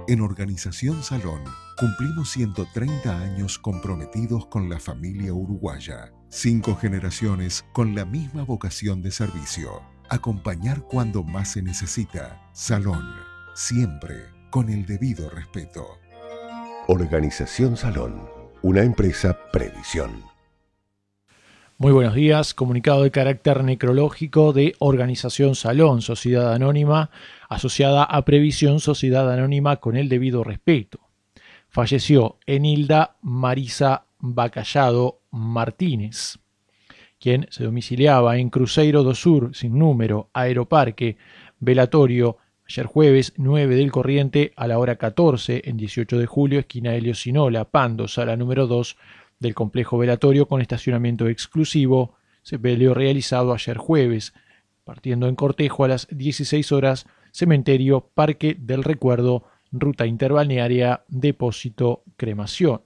En Organización Salón cumplimos 130 años comprometidos con la familia uruguaya. 5 generaciones con la misma vocación de servicio. Acompañar cuando más se necesita. Salón, siempre con el debido respeto. Organización Salón, una empresa Previsión. Muy buenos días. Comunicado de carácter necrológico de Organización Salón, Sociedad Anónima, asociada a Previsión, Sociedad Anónima con el debido respeto. Falleció Enilda Marisa Bacallado Martínez, quien se domiciliaba en Cruzeiro do Sur, sin número, Aeroparque, velatorio, ayer jueves 9 del corriente a la hora 14, en 18 de julio, esquina Helio Sinola, Pando, sala número 2 del complejo velatorio con estacionamiento exclusivo. Sepelio realizado ayer jueves, partiendo en cortejo a las 16 horas, cementerio Parque del Recuerdo, ruta interbalnearia, depósito, cremación.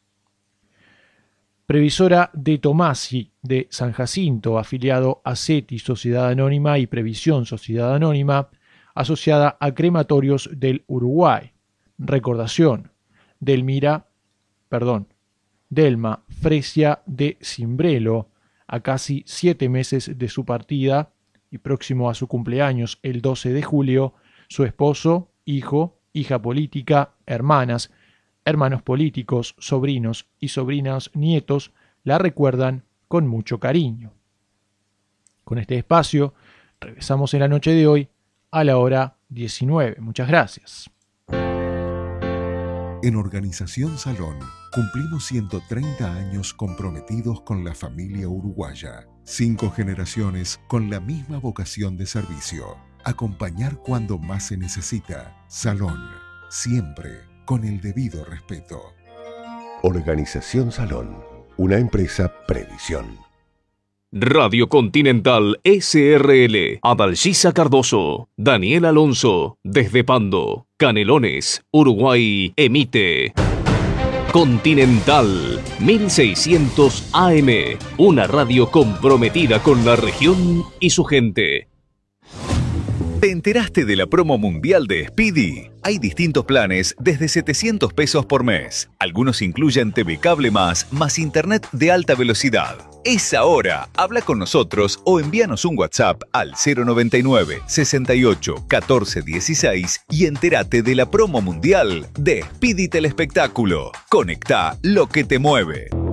Previsora de Tomasi de San Jacinto, afiliado a CETI, Sociedad Anónima, y Previsión, Sociedad Anónima, asociada a Crematorios del Uruguay. Recordación: Delma Fresia de Cimbrelo, a casi 7 meses de su partida y próximo a su cumpleaños el 12 de julio, su esposo, hijo, hija política, hermanos políticos, sobrinos y sobrinas nietos la recuerdan con mucho cariño. Con este espacio regresamos en la noche de hoy a la hora 19. Muchas gracias. En Organización Salón cumplimos 130 años comprometidos con la familia uruguaya. 5 generaciones con la misma vocación de servicio. Acompañar cuando más se necesita. Salón, siempre con el debido respeto. Organización Salón, una empresa Previsión. Radio Continental SRL, Adalgisa Cardoso, Daniel Alonso, desde Pando, Canelones, Uruguay, emite Continental 1600 AM, una radio comprometida con la región y su gente. ¿Te enteraste de la promo mundial de Speedy? Hay distintos planes desde 700 pesos por mes. Algunos incluyen TV Cable más internet de alta velocidad. Es ahora. Habla con nosotros o envíanos un WhatsApp al 099 68 14 16 y entérate de la promo mundial de Speedy Telespectáculo. Conectá lo que te mueve.